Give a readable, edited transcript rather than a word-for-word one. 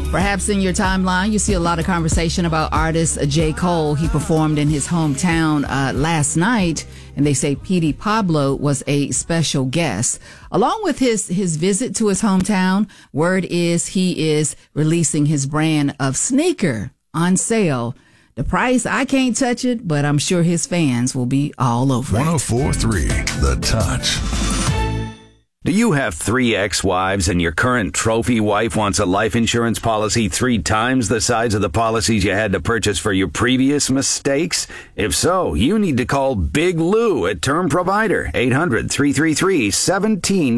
Perhaps in your timeline, you see a lot of conversation about artist J. Cole. He performed in his hometown last night, and they say Petey Pablo was a special guest. Along with his visit to his hometown, word is he is releasing his brand of sneaker on sale. The price, I can't touch it, but I'm sure his fans will be all over it. 104.3 The Touch. Do you have 3 ex-wives and your current trophy wife wants a life insurance policy 3 times the size of the policies you had to purchase for your previous mistakes? If so, you need to call Big Lou at Term Provider, 800-333-17